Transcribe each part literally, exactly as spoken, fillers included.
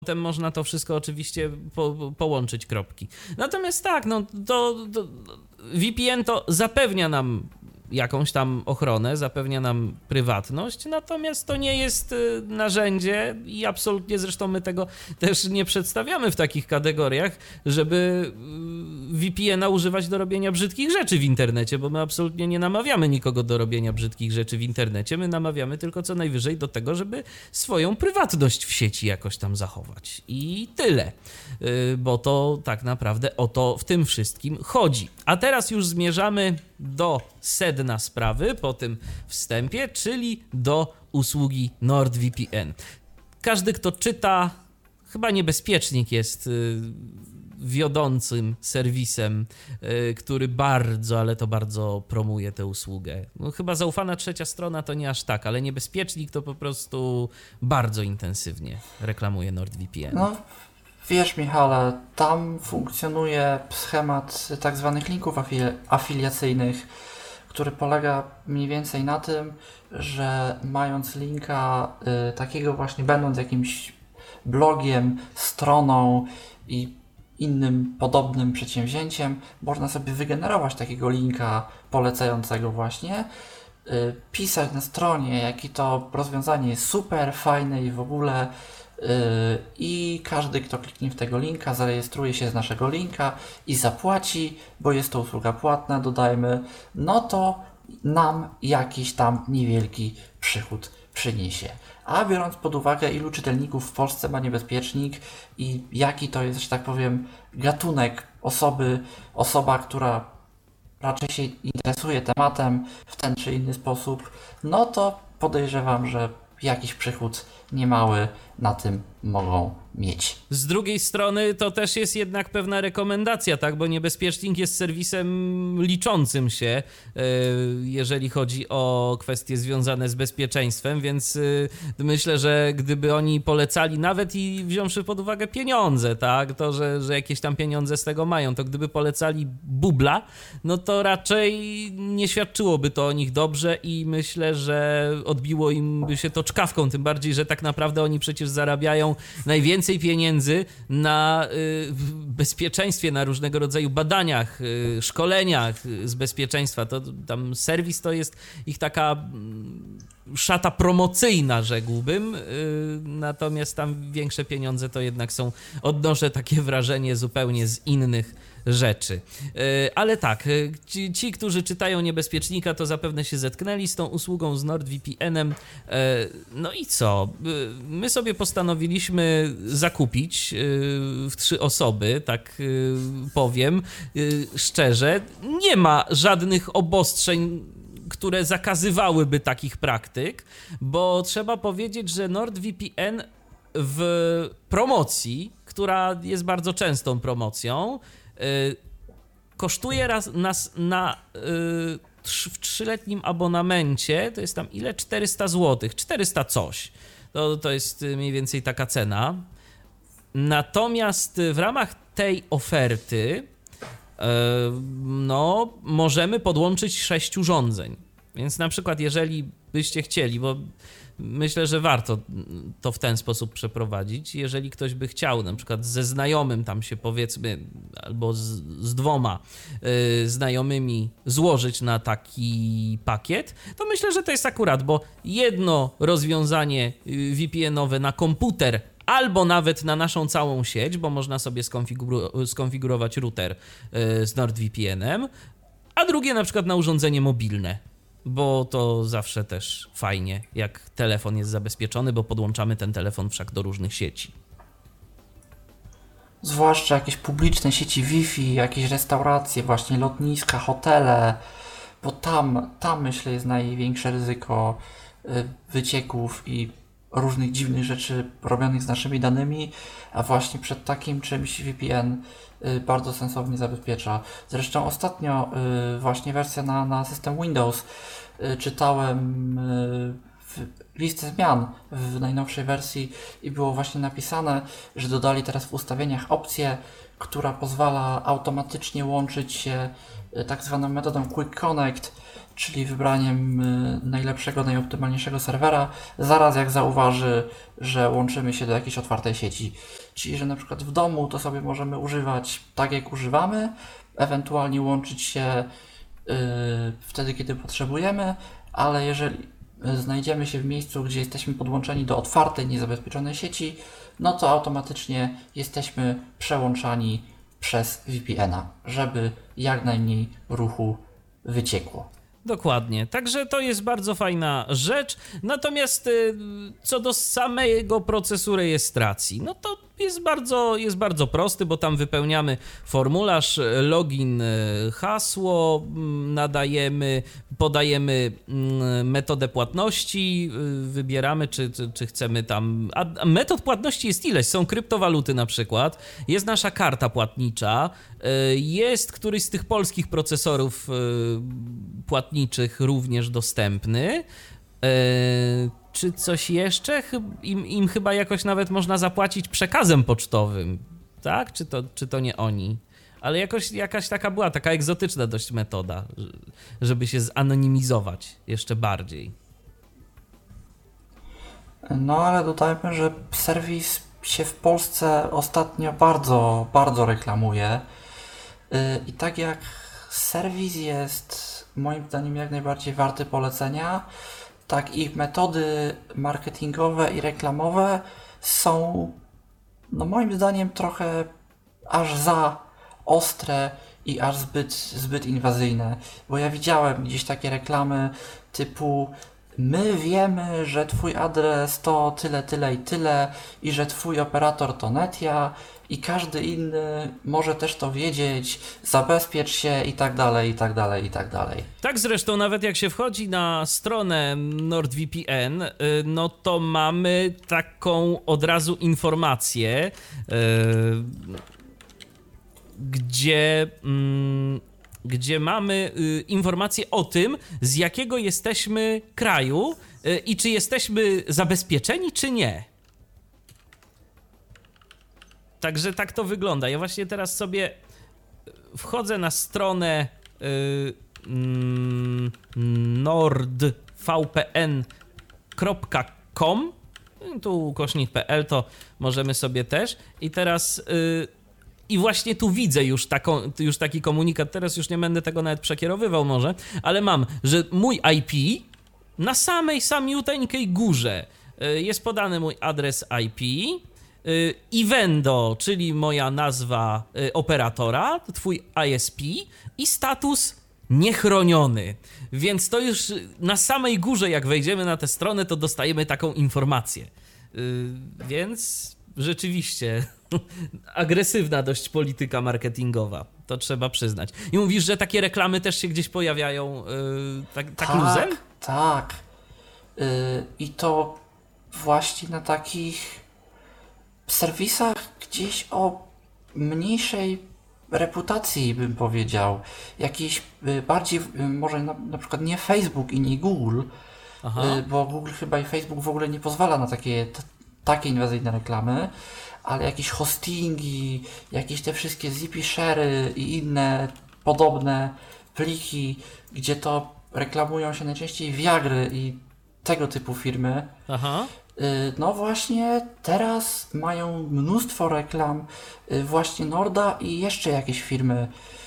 potem można to wszystko oczywiście po, połączyć kropki. Natomiast tak, no to, to V P N to zapewnia nam jakąś tam ochronę, zapewnia nam prywatność, natomiast to nie jest narzędzie i absolutnie zresztą my tego też nie przedstawiamy w takich kategoriach, żeby V P N a używać do robienia brzydkich rzeczy w internecie, bo my absolutnie nie namawiamy nikogo do robienia brzydkich rzeczy w internecie, my namawiamy tylko co najwyżej do tego, żeby swoją prywatność w sieci jakoś tam zachować i tyle, bo to tak naprawdę o to w tym wszystkim chodzi. A teraz już zmierzamy do sedna sprawy po tym wstępie, czyli do usługi NordVPN. Każdy, kto czyta, chyba Niebezpiecznik jest wiodącym serwisem, który bardzo, ale to bardzo promuje tę usługę. No, chyba Zaufana Trzecia Strona to nie aż tak, ale Niebezpiecznik to po prostu bardzo intensywnie reklamuje NordVPN. No. Wiesz, Michale, tam funkcjonuje schemat tak zwanych linków afili- afiliacyjnych, który polega mniej więcej na tym, że mając linka y, takiego właśnie, będąc jakimś blogiem, stroną i innym podobnym przedsięwzięciem, można sobie wygenerować takiego linka polecającego właśnie, y, pisać na stronie, jaki to rozwiązanie jest super, fajne i w ogóle. I każdy, kto kliknie w tego linka, zarejestruje się z naszego linka i zapłaci, bo jest to usługa płatna, dodajmy, no to nam jakiś tam niewielki przychód przyniesie. A biorąc pod uwagę, ilu czytelników w Polsce ma Niebezpiecznik i jaki to jest, że tak powiem, gatunek osoby, osoba, która raczej się interesuje tematem w ten czy inny sposób, no to podejrzewam, że jakiś przychód niemały na tym mogą mieć. Z drugiej strony to też jest jednak pewna rekomendacja, tak, bo Niebezpiecznik jest serwisem liczącym się, jeżeli chodzi o kwestie związane z bezpieczeństwem, więc myślę, że gdyby oni polecali, nawet i wziąwszy pod uwagę pieniądze, tak, to, że, że jakieś tam pieniądze z tego mają, to gdyby polecali bubla, no to raczej nie świadczyłoby to o nich dobrze i myślę, że odbiło im by się to czkawką, tym bardziej, że tak naprawdę oni przecież zarabiają najwięcej pieniędzy na y, bezpieczeństwie, na różnego rodzaju badaniach, y, szkoleniach z bezpieczeństwa. To tam serwis to jest ich taka y, szata promocyjna, rzekłbym, y, natomiast tam większe pieniądze to jednak są, odnoszę takie wrażenie, zupełnie z innych rzeczy. Ale tak, ci, ci, którzy czytają Niebezpiecznika, to zapewne się zetknęli z tą usługą z NordVPN-em. No i co? My sobie postanowiliśmy zakupić w trzy osoby, tak powiem szczerze. Nie ma żadnych obostrzeń, które zakazywałyby takich praktyk, bo trzeba powiedzieć, że NordVPN w promocji, która jest bardzo częstą promocją, kosztuje raz, nas na w trzyletnim abonamencie, to jest tam ile? czterysta złotych, czterysta coś. To, to jest mniej więcej taka cena. Natomiast w ramach tej oferty no, możemy podłączyć sześć urządzeń. Więc na przykład jeżeli byście chcieli, bo myślę, że warto to w ten sposób przeprowadzić. Jeżeli ktoś by chciał na przykład ze znajomym tam się powiedzmy, albo z, z dwoma y, znajomymi złożyć na taki pakiet, to myślę, że to jest akurat, bo jedno rozwiązanie V P N-owe na komputer albo nawet na naszą całą sieć, bo można sobie skonfiguru- skonfigurować router y, z NordVPN-em, a drugie na przykład na urządzenie mobilne. Bo to zawsze też fajnie, jak telefon jest zabezpieczony, bo podłączamy ten telefon wszak do różnych sieci. Zwłaszcza jakieś publiczne sieci Wi-Fi, jakieś restauracje, właśnie lotniska, hotele, bo tam, tam myślę jest największe ryzyko wycieków i różnych dziwnych rzeczy robionych z naszymi danymi, a właśnie przed takim czymś V P N bardzo sensownie zabezpiecza. Zresztą ostatnio właśnie wersja na, na system Windows czytałem w listę zmian w najnowszej wersji i było właśnie napisane, że dodali teraz w ustawieniach opcję, która pozwala automatycznie łączyć się tak zwaną metodą Quick Connect, czyli wybraniem najlepszego, najoptymalniejszego serwera, zaraz jak zauważy, że łączymy się do jakiejś otwartej sieci. Czyli, że na przykład w domu to sobie możemy używać tak, jak używamy, ewentualnie łączyć się yy, wtedy, kiedy potrzebujemy, ale jeżeli znajdziemy się w miejscu, gdzie jesteśmy podłączeni do otwartej, niezabezpieczonej sieci, no to automatycznie jesteśmy przełączani przez V P N a, żeby jak najmniej ruchu wyciekło. Dokładnie, także to jest bardzo fajna rzecz, natomiast co do samego procesu rejestracji, no to jest bardzo, jest bardzo prosty, bo tam wypełniamy formularz, login, hasło, nadajemy, podajemy metodę płatności, wybieramy, czy, czy, czy chcemy tam... A metod płatności jest ileś, są kryptowaluty na przykład, jest nasza karta płatnicza, jest któryś z tych polskich procesorów płatniczych również dostępny. Czy coś jeszcze? Im, im chyba jakoś nawet można zapłacić przekazem pocztowym, tak? Czy to, czy to nie oni? Ale jakoś, jakaś taka była, taka egzotyczna dość metoda, żeby się zanonimizować jeszcze bardziej. No ale dodajmy, że serwis się w Polsce ostatnio bardzo, bardzo reklamuje. I tak jak serwis jest moim zdaniem jak najbardziej warty polecenia, tak ich metody marketingowe i reklamowe są, no moim zdaniem, trochę aż za ostre i aż zbyt, zbyt inwazyjne. Bo ja widziałem gdzieś takie reklamy typu: my wiemy, że twój adres to tyle, tyle i tyle i że twój operator to Netia i każdy inny może też to wiedzieć, zabezpiecz się i tak dalej, i tak dalej, i tak dalej. Tak, zresztą nawet jak się wchodzi na stronę NordVPN, no to mamy taką od razu informację, yy, gdzie... Yy, gdzie mamy y, informację o tym, z jakiego jesteśmy kraju y, i czy jesteśmy zabezpieczeni, czy nie. Także tak to wygląda. Ja właśnie teraz sobie wchodzę na stronę y, mm, nord v p n kropka com, tu ukośnik kropka p l, to możemy sobie też i teraz... Y, I właśnie tu widzę już, taką, już taki komunikat, teraz już nie będę tego nawet przekierowywał może, ale mam, że mój I P na samej samiuteńkiej górze jest podany mój adres I P, Ivendo, czyli moja nazwa operatora, twój I S P i status niechroniony. Więc to już na samej górze, jak wejdziemy na tę stronę, to dostajemy taką informację. Więc rzeczywiście... agresywna dość polityka marketingowa, to trzeba przyznać. I mówisz, że takie reklamy też się gdzieś pojawiają yy, tak, tak, tak luzem? Tak, yy, i to właśnie na takich serwisach gdzieś o mniejszej reputacji, bym powiedział. Jakiś yy, bardziej, yy, może na, na przykład nie Facebook i nie Google, yy, bo Google chyba i Facebook w ogóle nie pozwala na takie, t- takie inwazyjne reklamy, ale jakieś hostingi, jakieś te wszystkie zippy share'y i inne podobne pliki, gdzie to reklamują się najczęściej Viagry i tego typu firmy. Aha. No właśnie teraz mają mnóstwo reklam właśnie Norda i jeszcze jakieś firmy,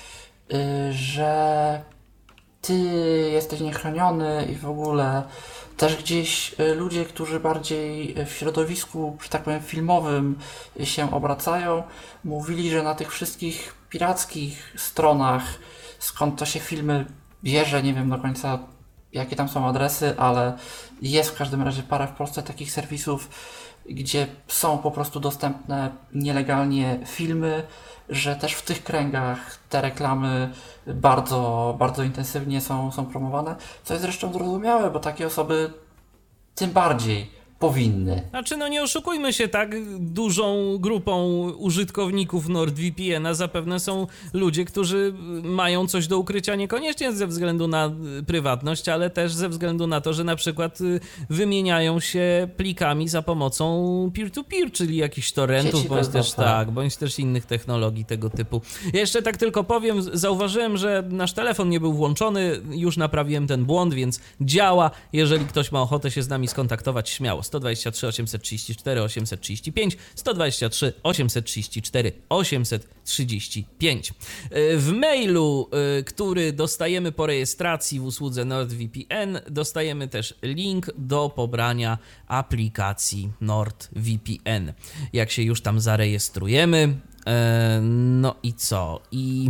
że ty jesteś niechroniony i w ogóle też gdzieś ludzie, którzy bardziej w środowisku, że tak powiem, filmowym się obracają, mówili, że na tych wszystkich pirackich stronach, skąd to się filmy bierze, nie wiem do końca jakie tam są adresy, ale jest w każdym razie parę w Polsce takich serwisów, gdzie są po prostu dostępne nielegalnie filmy, że też w tych kręgach te reklamy bardzo, bardzo intensywnie są, są promowane, co jest zresztą zrozumiałe, bo takie osoby tym bardziej powinny. Znaczy, no nie oszukujmy się, tak dużą grupą użytkowników NordVPN-a zapewne są ludzie, którzy mają coś do ukrycia niekoniecznie ze względu na prywatność, ale też ze względu na to, że na przykład wymieniają się plikami za pomocą peer-to-peer, czyli jakichś torrentów, bądź też tak, bądź też innych technologii tego typu. Ja jeszcze tak tylko powiem, zauważyłem, że nasz telefon nie był włączony, już naprawiłem ten błąd, więc działa. Jeżeli ktoś ma ochotę się z nami skontaktować, śmiało. sto dwadzieścia trzy osiemset trzydzieści cztery osiemset trzydzieści pięć, sto dwadzieścia trzy osiemset trzydzieści cztery osiemset trzydzieści pięć. W mailu, który dostajemy po rejestracji w usłudze NordVPN, dostajemy też link do pobrania aplikacji NordVPN. Jak się już tam zarejestrujemy, no i co? I...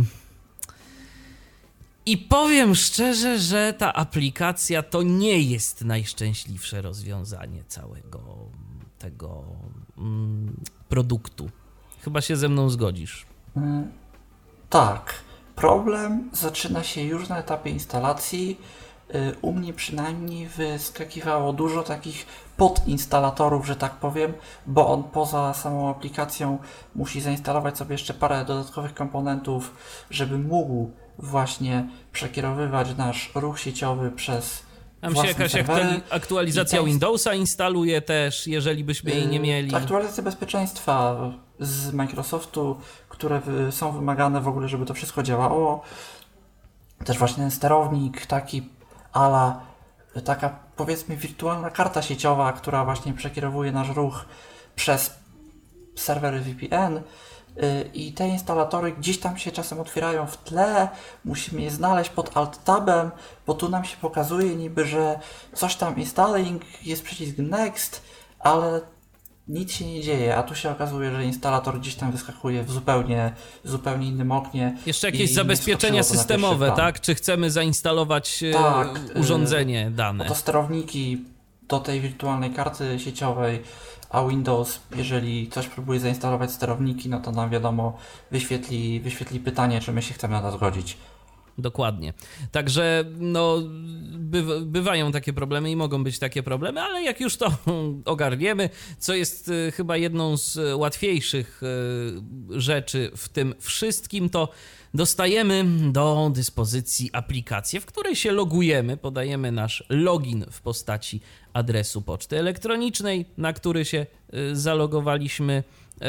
I powiem szczerze, że ta aplikacja to nie jest najszczęśliwsze rozwiązanie całego tego mm, produktu. Chyba się ze mną zgodzisz. Mm, tak. Problem zaczyna się już na etapie instalacji. U mnie przynajmniej wyskakiwało dużo takich podinstalatorów, że tak powiem, bo on poza samą aplikacją musi zainstalować sobie jeszcze parę dodatkowych komponentów, żeby mógł właśnie przekierowywać nasz ruch sieciowy przez Tam się jakaś serwery. aktualizacja ten... Windowsa instaluje też, jeżeli byśmy jej nie mieli. Aktualizacje bezpieczeństwa z Microsoftu, które są wymagane w ogóle, żeby to wszystko działało. Też właśnie ten sterownik taki ala taka powiedzmy wirtualna karta sieciowa, która właśnie przekierowuje nasz ruch przez serwery V P N. I te instalatory gdzieś tam się czasem otwierają w tle, musimy je znaleźć pod Alt-Tabem, bo tu nam się pokazuje niby, że coś tam installing, jest przycisk Next, ale nic się nie dzieje, a tu się okazuje, że instalator gdzieś tam wyskakuje w zupełnie, zupełnie innym oknie. Jeszcze jakieś zabezpieczenia systemowe, tak? Czy chcemy zainstalować tak, urządzenie dane? To sterowniki do tej wirtualnej karty sieciowej, a Windows, jeżeli coś próbuje zainstalować sterowniki, no to nam wiadomo, wyświetli, wyświetli pytanie, czy my się chcemy na to zgodzić. Dokładnie. Także no, bywa, bywają takie problemy i mogą być takie problemy, ale jak już to ogarniemy, co jest y, chyba jedną z łatwiejszych y, rzeczy w tym wszystkim, to dostajemy do dyspozycji aplikację, w której się logujemy, podajemy nasz login w postaci adresu poczty elektronicznej, na który się y, zalogowaliśmy,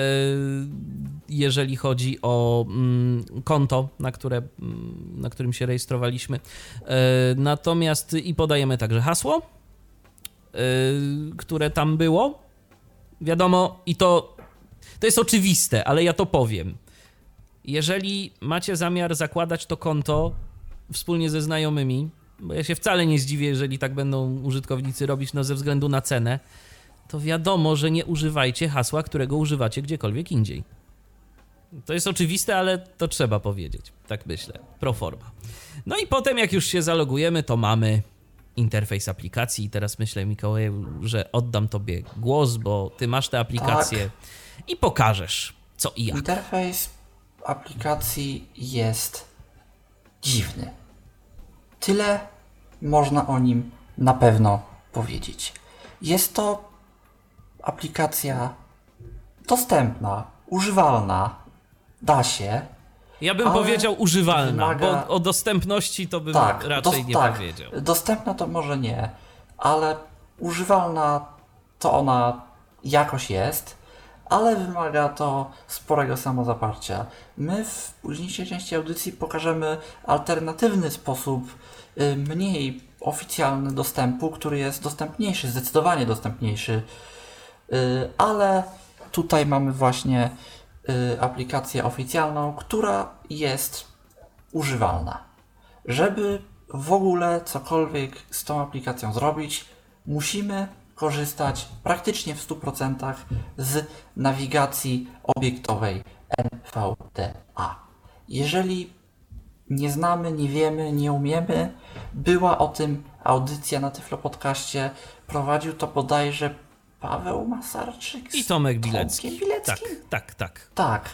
jeżeli chodzi o konto, na, które, na którym się rejestrowaliśmy. Natomiast i podajemy także hasło, które tam było. Wiadomo, i to, to jest oczywiste, ale ja to powiem. Jeżeli macie zamiar zakładać to konto wspólnie ze znajomymi, bo ja się wcale nie zdziwię, jeżeli tak będą użytkownicy robić, no ze względu na cenę, to wiadomo, że nie używajcie hasła, którego używacie gdziekolwiek indziej. To jest oczywiste, ale to trzeba powiedzieć. Tak myślę. Pro forma. No i potem, jak już się zalogujemy, to mamy interfejs aplikacji. I teraz myślę, Mikołaj, że oddam tobie głos, bo ty masz tę aplikację tak. I pokażesz, co i jak. Interfejs aplikacji jest dziwny. Tyle można o nim na pewno powiedzieć. Jest to aplikacja dostępna, używalna, da się. Ja bym powiedział używalna, wymaga... bo o dostępności to bym tak, raczej dos- nie tak, powiedział. Dostępna to może nie, ale używalna to ona jakoś jest, ale wymaga to sporego samozaparcia. My w późniejszej części audycji pokażemy alternatywny sposób, mniej oficjalny dostępu, który jest dostępniejszy, zdecydowanie dostępniejszy, ale tutaj mamy właśnie aplikację oficjalną, która jest używalna. Żeby w ogóle cokolwiek z tą aplikacją zrobić, musimy korzystać praktycznie w stu procentach z nawigacji obiektowej N V D A. Jeżeli nie znamy, nie wiemy, nie umiemy, była o tym audycja na Tyflo Podcaście, prowadził to bodajże Paweł Masarczyk i Tomek Bilecki. Tak, tak, tak. Tak.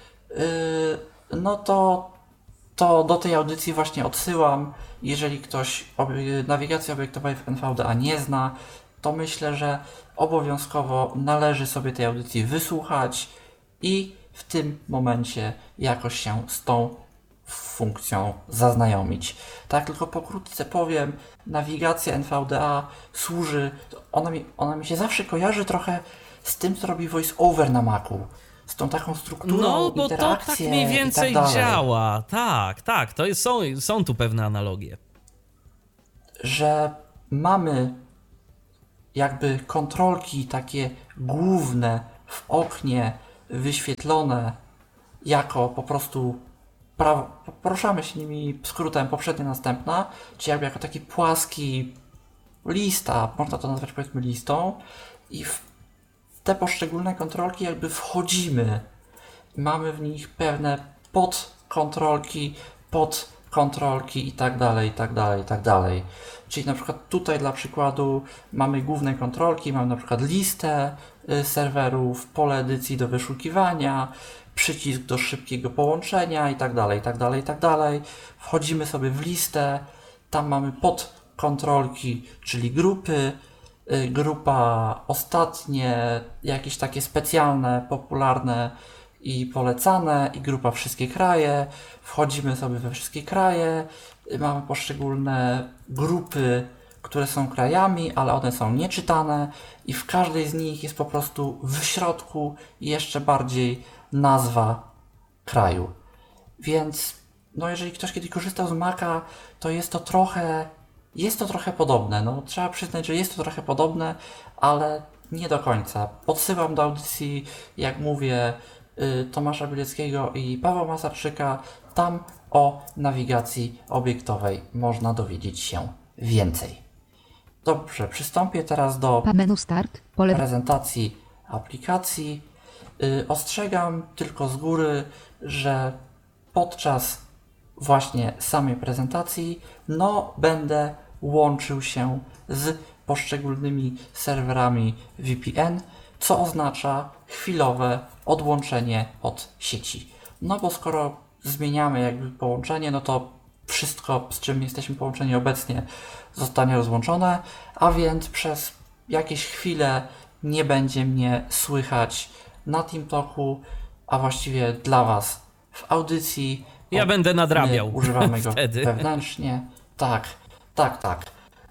Yy, no to, to do tej audycji właśnie odsyłam. Jeżeli ktoś ob- nawigacji obiektowej w N V D A nie zna, to myślę, że obowiązkowo należy sobie tej audycji wysłuchać i w tym momencie jakoś się z tą funkcją zaznajomić. Tak, tylko pokrótce powiem, nawigacja N V D A służy, ona mi, ona mi się zawsze kojarzy trochę z tym, co robi VoiceOver na Macu. Z tą taką strukturą, no, bo to tak mniej więcej tak działa. Tak, tak, to jest, są, są tu pewne analogie. Że mamy jakby kontrolki takie główne w oknie wyświetlone jako po prostu pra- poruszamy się nimi skrótem poprzednia, następna, czy jakby jako taki płaski lista, można to nazwać powiedzmy listą, i w te poszczególne kontrolki jakby wchodzimy. Mamy w nich pewne podkontrolki, podkontrolki i tak dalej, i tak dalej, i tak dalej. Czyli na przykład tutaj dla przykładu mamy główne kontrolki, mamy na przykład listę y, serwerów, pole edycji do wyszukiwania, przycisk do szybkiego połączenia i tak dalej, i tak dalej, i tak dalej. Wchodzimy sobie w listę, tam mamy podkontrolki, czyli grupy, y, grupa ostatnie, jakieś takie specjalne, popularne i polecane, i grupa wszystkie kraje. Wchodzimy sobie we wszystkie kraje, mamy poszczególne grupy, które są krajami, ale one są nieczytane i w każdej z nich jest po prostu w środku jeszcze bardziej nazwa kraju. Więc no jeżeli ktoś kiedyś korzystał z Maca, to jest to trochę jest to trochę podobne. No trzeba przyznać, że jest to trochę podobne, ale nie do końca. Podsyłam do audycji, jak mówię, Tomasza Bileckiego i Pawła Masarczyka. Tam o nawigacji obiektowej można dowiedzieć się więcej. Dobrze, przystąpię teraz do menu Start, pole prezentacji aplikacji. Yy, ostrzegam tylko z góry, że podczas właśnie samej prezentacji no będę łączył się z poszczególnymi serwerami V P N, co oznacza chwilowe odłączenie od sieci. No bo skoro zmieniamy jakby połączenie, no to wszystko, z czym jesteśmy połączeni obecnie, zostanie rozłączone, a więc przez jakieś chwile nie będzie mnie słychać na TeamTalku, a właściwie dla Was w audycji. Ja będę nadrabiał. My używamy go wtedy. wewnętrznie. Tak, tak, tak.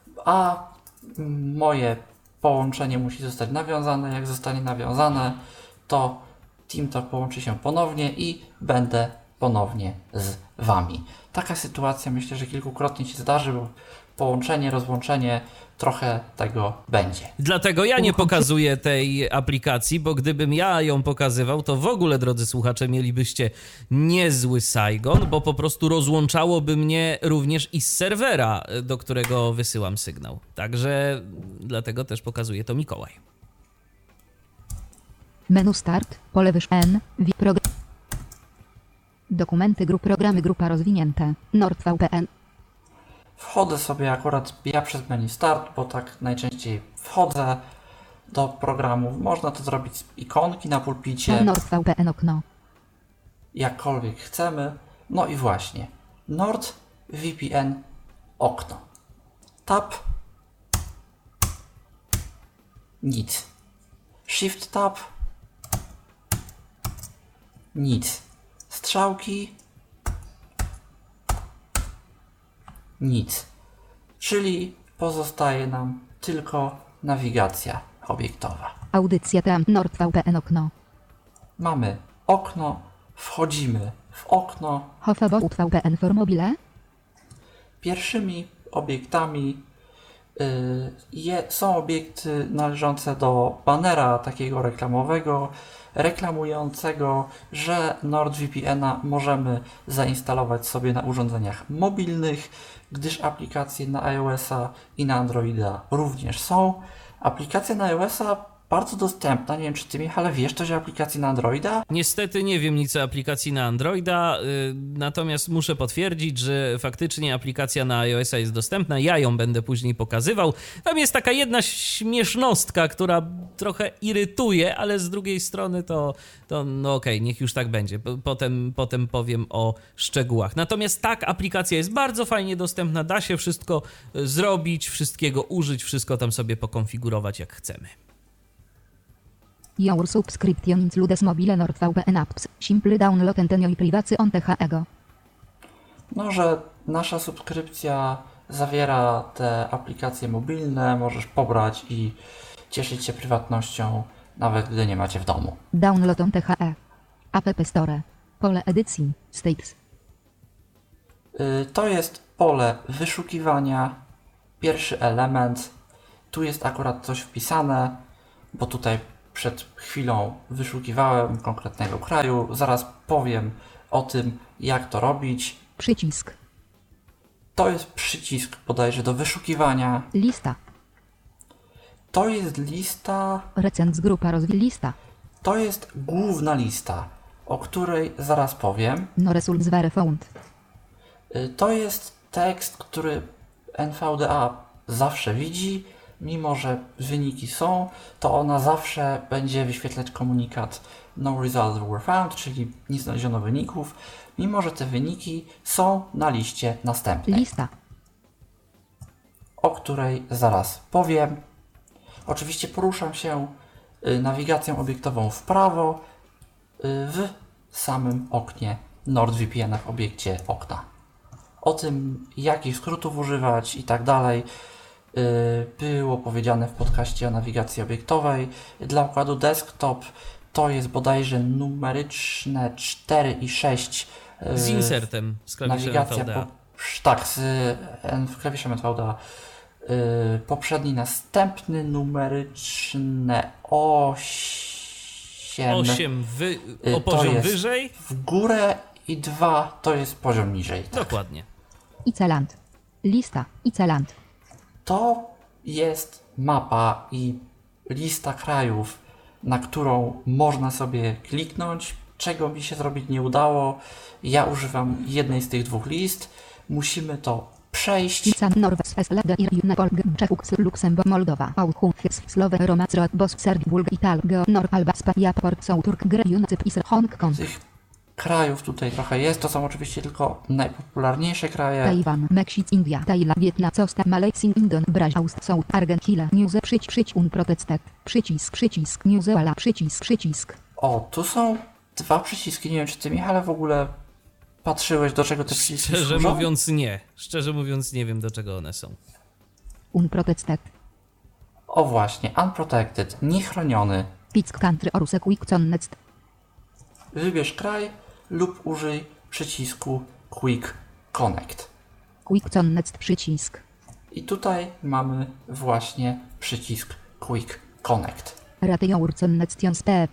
A moje połączenie musi zostać nawiązane. Jak zostanie nawiązane, to TeamTalk połączy się ponownie i będę ponownie z Wami. Taka sytuacja myślę, że kilkukrotnie się zdarzy, bo połączenie, rozłączenie, trochę tego będzie. Dlatego ja nie pokazuję tej aplikacji, bo gdybym ja ją pokazywał, to w ogóle, drodzy słuchacze, mielibyście niezły Saigon, bo po prostu rozłączałoby mnie również i z serwera, do którego wysyłam sygnał. Także dlatego też pokazuje to Mikołaj. Menu Start, pole wyż N, V program. Dokumenty grup, programy, grupa rozwinięte, NordVPN. Wchodzę sobie akurat ja przez menu Start, bo tak najczęściej wchodzę do programów. Można to zrobić z ikonki na pulpicie. NordVPN okno. Jakkolwiek chcemy. No i właśnie. NordVPN okno. Tab. Nic. Shift Tab. Nic. Strzałki. Nic. Czyli pozostaje nam tylko nawigacja obiektowa. Audycja tam NordVPN okno. Mamy okno, wchodzimy w okno. Hofabot V P N for mobile. Pierwszymi obiektami y, je, są obiekty należące do banera takiego reklamowego, reklamującego, że NordVPN-a możemy zainstalować sobie na urządzeniach mobilnych, gdyż aplikacje na iOS-a i na Androida również są. Aplikacja na iOS-a bardzo dostępna. Nie wiem, czy ty, Michale, wiesz coś o aplikacji na Androida? Niestety nie wiem nic o aplikacji na Androida, yy, natomiast muszę potwierdzić, że faktycznie aplikacja na iOS-a jest dostępna. Ja ją będę później pokazywał. Tam jest taka jedna śmiesznostka, która trochę irytuje, ale z drugiej strony to, to no okej, okay, niech już tak będzie. Potem, potem powiem o szczegółach. Natomiast tak, aplikacja jest bardzo fajnie dostępna, da się wszystko zrobić, wszystkiego użyć, wszystko tam sobie pokonfigurować jak chcemy. Your subscription includes mobile NordVPN apps. Simple download and enjoy privacy on the Ego. No, że nasza subskrypcja zawiera te aplikacje mobilne, możesz pobrać i cieszyć się prywatnością, nawet gdy nie macie w domu. Download on the E. App Store. Pole edycji. States. Y, To jest pole wyszukiwania, pierwszy element. Tu jest akurat coś wpisane, bo tutaj przed chwilą wyszukiwałem konkretnego kraju. Zaraz powiem o tym, jak to robić. Przycisk. To jest przycisk bodajże do wyszukiwania. Lista. To jest lista, Recens grupa rozwi. Lista. to jest główna lista, o której zaraz powiem. No results were found. Y, To jest tekst, który N V D A zawsze widzi, mimo że wyniki są, to ona zawsze będzie wyświetlać komunikat no results were found, czyli nie znaleziono wyników, mimo że te wyniki są na liście następnej, Lista. o której zaraz powiem. Oczywiście poruszam się y, nawigacją obiektową w prawo y, w samym oknie NordVPN w obiekcie okna. O tym, jakich skrótów używać i tak dalej, y, było powiedziane w podcaście o nawigacji obiektowej. Dla układu desktop to jest bodajże numeryczne cztery i sześć. y, Z insertem, z klawiszem Nawigacja N V D A. po, tak, z N- klawiszem N V D A. Yy, poprzedni, następny, numeryczne osiem osiem wy, Y, o to poziom jest- wyżej. w górę i dwa to jest poziom niżej. Tak. Dokładnie. Iceland. Lista. Iceland. To jest mapa i lista krajów, na którą można sobie kliknąć, czego mi się zrobić nie udało. Ja używam jednej z tych dwóch list. Musimy to przejść. Ica Norwes Veslade Irjuna Polg Czech Luksemburg Moldowa Auchunfis Slowe Romacro Bos Serb Bulg Ital Geo Nor Alba Spadia Port Souturk Grejun Cyp Isr Hong Kong Tych krajów tutaj trochę jest. To są oczywiście tylko najpopularniejsze kraje. Tajwan Meksyk India Tajland Wietnam Costa Malajsja Indon Brazil Aust South Argentina New Zealand przycisk przycisk un protestet przycisk przycisk New Zealand przycisk przycisk O, tu są dwa przyciski. Nie wiem, czy ty, Michale, w ogóle patrzyłeś, do czego te przyciski Szczerze służą? mówiąc nie. Szczerze mówiąc nie wiem, do czego one są. un protestet O właśnie, unprotected, niechroniony. Pick country or quick connect Wybierz kraj lub użyj przycisku Quick Connect. quick connect przycisk I tutaj mamy właśnie przycisk Quick Connect. Rate your connection speed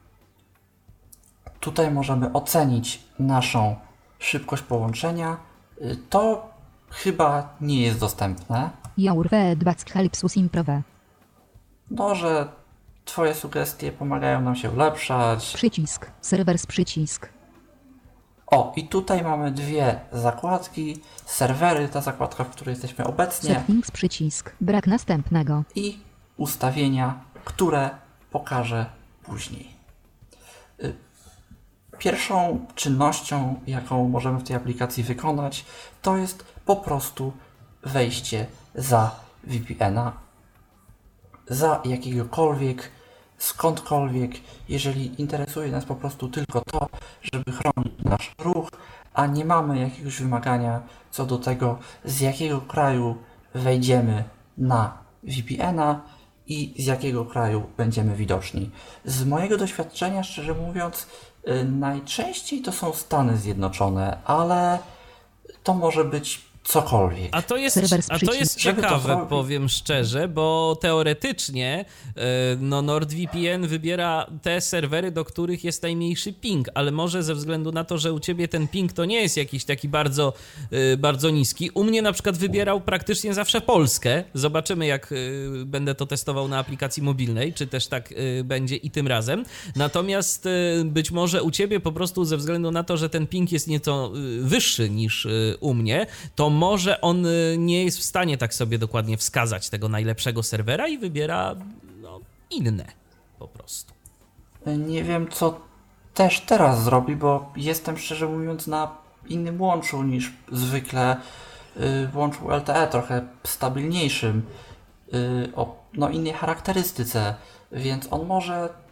Tutaj możemy ocenić naszą szybkość połączenia. Y, To chyba nie jest dostępne. your feedback helps us improve No, że twoje sugestie pomagają nam się ulepszać. przycisk serwers przycisk O, i tutaj mamy dwie zakładki. Serwery, ta zakładka, w której jesteśmy obecnie, settings przycisk brak następnego i ustawienia, które pokażę później. Y, Pierwszą czynnością, jaką możemy w tej aplikacji wykonać, to jest po prostu wejście za V P N a, za jakiegokolwiek, skądkolwiek, jeżeli interesuje nas po prostu tylko to, żeby chronić nasz ruch, a nie mamy jakiegoś wymagania co do tego, z jakiego kraju wejdziemy na V P N a i z jakiego kraju będziemy widoczni. Z mojego doświadczenia, szczerze mówiąc, y, najczęściej to są Stany Zjednoczone, ale to może być cokolwiek. A to jest, Serwer z a to jest przyciskiem. Żeby to ciekawe, zrobić- powiem szczerze, bo teoretycznie e, no NordVPN wybiera te serwery, do których jest najmniejszy ping, ale może ze względu na to, że u ciebie ten ping to nie jest jakiś taki bardzo, e, bardzo niski. U mnie na przykład wybierał praktycznie zawsze Polskę. Zobaczymy, jak e, będę to testował na aplikacji mobilnej, czy też tak e, będzie i tym razem. Natomiast e, być może u ciebie po prostu ze względu na to, że ten ping jest nieco e, wyższy niż e, u mnie, to może on y, nie jest w stanie tak sobie dokładnie wskazać tego najlepszego serwera i wybiera no, inne po prostu. Nie wiem, co też teraz zrobi, bo jestem, szczerze mówiąc, na innym łączu niż zwykle. Yy, łączu L T E, trochę stabilniejszym, yy, o no, innej charakterystyce, więc on może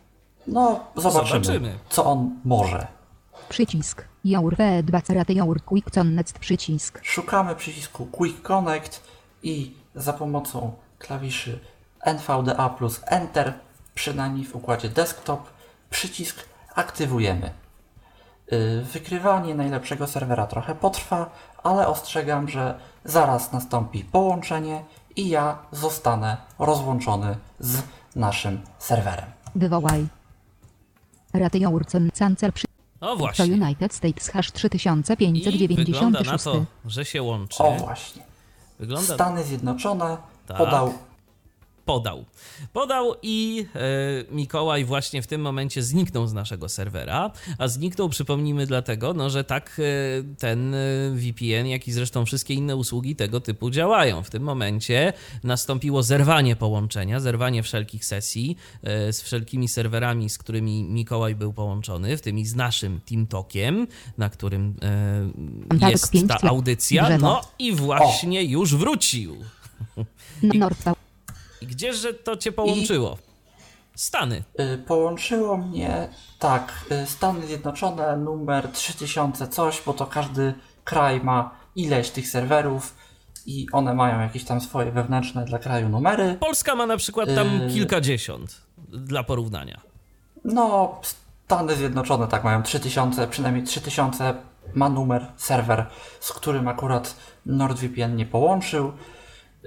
No, zobaczymy, Zobaczymy. co on może. Przycisk. Jaur V dwa Ceraty Jaur Quick Connect przycisk. Szukamy przycisku Quick Connect i za pomocą klawiszy N V D A plus Enter, przynajmniej w układzie desktop, przycisk aktywujemy. Yy, Wykrywanie najlepszego serwera trochę potrwa, ale ostrzegam, że zaraz nastąpi połączenie i ja zostanę rozłączony z naszym serwerem. Wywołaj. Raty Jaur Cancel przy... O To właśnie. United States hash trzy tysiące I pięćset dziewięćdziesiąt wygląda na sześć. to, że się łączy. O właśnie. Wygląda Stany Zjednoczone Tak. podał podał. Podał i e, Mikołaj właśnie w tym momencie zniknął z naszego serwera, a zniknął, przypomnijmy, dlatego, no, że tak e, ten e, V P N, jak i zresztą wszystkie inne usługi tego typu działają. W tym momencie nastąpiło zerwanie połączenia, zerwanie wszelkich sesji e, z wszelkimi serwerami, z którymi Mikołaj był połączony, w tym i z naszym TeamTalkiem, na którym e, Tak, jest pięć ta sklep. audycja. Drzewo. No i właśnie już wrócił. Nordv. I gdzieże to cię połączyło? Stany. Y, Połączyło mnie, tak, y, Stany Zjednoczone, numer trzy tysiące coś, bo to każdy kraj ma ileś tych serwerów i one mają jakieś tam swoje wewnętrzne dla kraju numery. Polska ma na przykład tam Yy. kilkadziesiąt dla porównania. No, Stany Zjednoczone tak mają trzy tysiące, przynajmniej trzy tysiące ma numer, serwer, z którym akurat NordVPN nie połączył. Yy,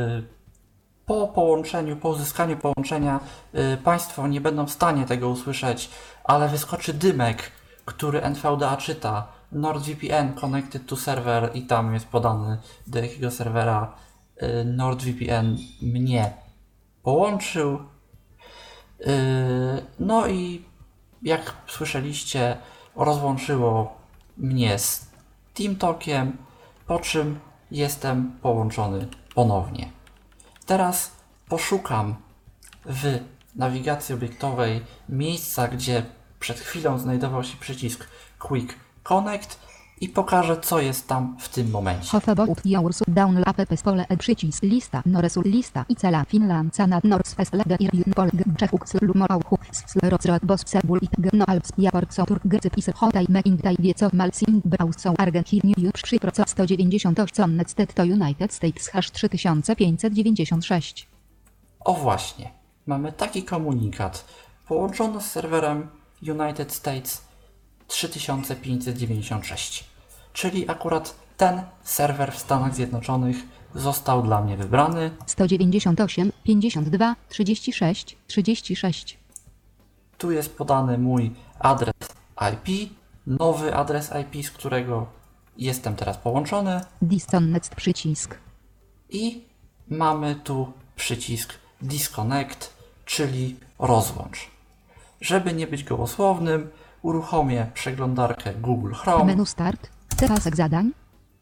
Po połączeniu, po uzyskaniu połączenia y, Państwo nie będą w stanie tego usłyszeć, ale wyskoczy dymek, który N V D A czyta. NordVPN connected to server i tam jest podany, do jakiego serwera y, NordVPN mnie połączył. Y, no i jak słyszeliście, rozłączyło mnie z TeamTalkiem, po czym jestem połączony ponownie. Teraz poszukam w nawigacji obiektowej miejsca, gdzie przed chwilą znajdował się przycisk Quick Connect i pokażę, co jest tam w tym momencie. Hofebout Jaursu Down App pole e przycisk lista Noresul lista i cela Finland Sanat Nordsfest Lede Irjun Polg Czechuk Slumorauchu Slerocrot Bos Sebul i Gno Alps Japort Soturk Grycyp Isy Hotaj Meintaj Wiecow Malsing Brausą Argentin już trzy procent sto dziewięćdziesiąt osiem Netstead to United States hash trzy tysiące pięćset dziewięćdziesiąt sześć. O właśnie, mamy taki komunikat. Połączono z serwerem United States trzy tysiące pięćset dziewięćdziesiąt sześć. Czyli akurat ten serwer w Stanach Zjednoczonych został dla mnie wybrany. sto dziewięćdziesiąt osiem pięćdziesiąt dwa trzydzieści sześć trzydzieści sześć. Tu jest podany mój adres I P, nowy adres I P, z którego jestem teraz połączony. Disconnect przycisk. I mamy tu przycisk Disconnect, czyli rozłącz. Żeby nie być gołosłownym, uruchomię przeglądarkę Google Chrome. Menu Start. Pasek zadań.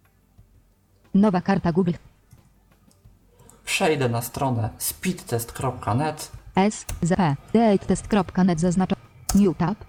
Nowa karta Google. Przejdę na stronę speedtest kropka net. S Z P Test kropka net zaznacza New Tab.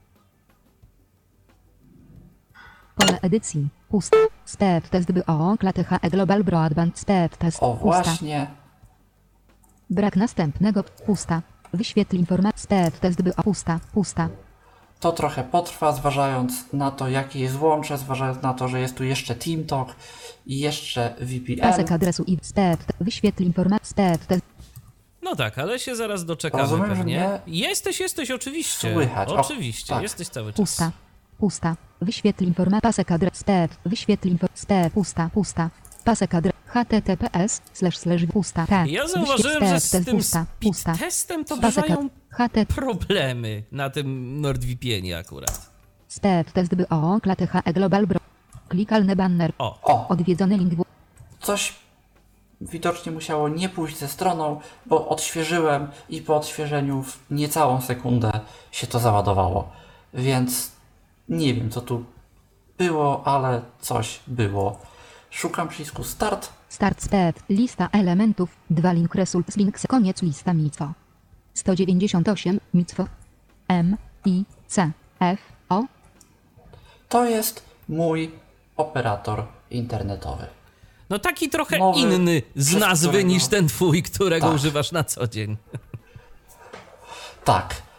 Pole edycji. Pusta. Speed test B O klaty H E Global Broadband Speed test. O Pusta. właśnie, Brak następnego. Pusta. Wyświetl informację. Speed test B O. Pusta. Pusta. to trochę potrwa, zważając na to, jakie jest łącze, zważając na to, że jest tu jeszcze TeamTalk i jeszcze V P N. Pasek adresu i Speed. Wyświetl informację. Speed test. No tak, ale się zaraz doczekamy Rozumiem, że pewnie. mnie Jesteś, jesteś, oczywiście. słychać. O, Oczywiście, tak. jesteś cały czas. Pusta. Pusta. Wyświetl informację. Pasek adres. Speed. Wyświetl informację. Speed. Pusta. Pusta. Pasek adres. H T T P S slash slash pusta. Tak. Ja zauważyłem, że z tym pusta. Pusta. speed testem to Pasek bywają H T T problemy na tym NordVPN-ie akurat. Speed test B O klaty H E Global Bro. Klikalny banner. O, O, Odwiedzony link w... coś widocznie musiało nie pójść ze stroną, bo odświeżyłem i po odświeżeniu w niecałą sekundę się to załadowało. Więc nie wiem, co tu było, ale coś było. Szukam przycisku Start. Start speed. Lista elementów. dwa link results links. Koniec lista micwo. sto dziewięćdziesiąt osiem micwo. M I C F O. To jest mój operator internetowy. no taki trochę Nowy, inny z przez nazwy którego- niż ten twój, którego Tak. używasz na co dzień. Tak.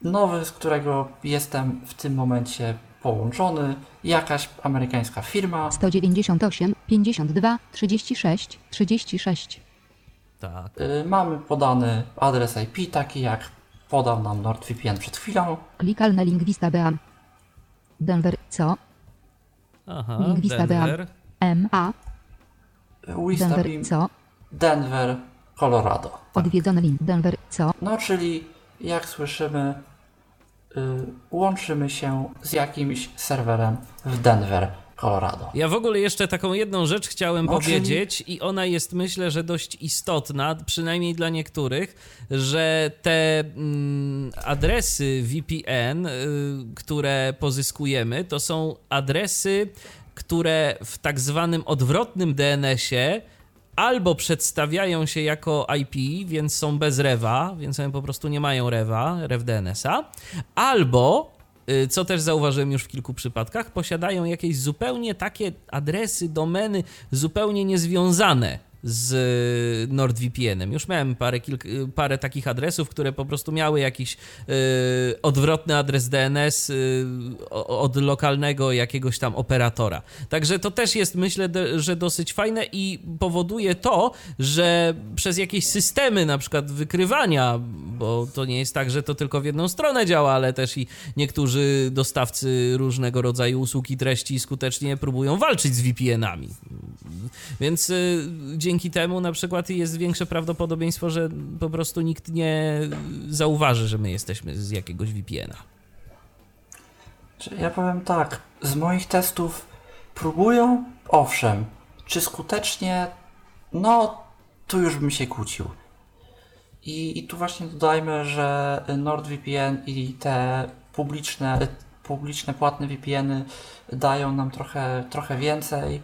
nowy, z którego jestem w tym momencie połączony, jakaś amerykańska firma. sto dziewięćdziesiąt osiem, pięćdziesiąt dwa, trzydzieści sześć, trzydzieści sześć. Tak. Y, mamy podany adres I P, taki jak podał nam NordVPN przed chwilą. Klikalne lingwista Beam. Denver, co? Aha, Lingwista Beam. Denver. M A. Wistabeam, Denver, co? Denver, Colorado. Odwiedzony link. Denver, co? No, czyli jak słyszymy, y, łączymy się z jakimś serwerem w Denver, Colorado. Ja w ogóle jeszcze taką jedną rzecz chciałem No, powiedzieć i ona jest, myślę, że dość istotna, przynajmniej dla niektórych, że te mm, adresy V P N, y, które pozyskujemy, to są adresy, które w tak zwanym odwrotnym D N S-ie albo przedstawiają się jako I P, więc są bez rewa, więc one po prostu nie mają rewa, rew D N S-a, albo, co też zauważyłem już w kilku przypadkach, posiadają jakieś zupełnie takie adresy, domeny zupełnie niezwiązane z NordVPN-em. Już miałem parę, kilk, parę takich adresów, które po prostu miały jakiś yy, odwrotny adres D N S yy, od lokalnego jakiegoś tam operatora. Także to też jest, myślę, de, że dosyć fajne i powoduje to, że przez jakieś systemy na przykład wykrywania, bo to nie jest tak, że to tylko w jedną stronę działa, ale też i niektórzy dostawcy różnego rodzaju usług i treści skutecznie próbują walczyć z V P N-ami. Więc yy, dzięki temu na przykład jest większe prawdopodobieństwo, że po prostu nikt nie zauważy, że my jesteśmy z jakiegoś V P N-a. Czyli ja powiem tak, z moich testów próbują, owszem, czy skutecznie, no tu już bym się kłócił. I, i tu właśnie dodajmy, że NordVPN i te publiczne, publiczne płatne V P N-y dają nam trochę, trochę więcej,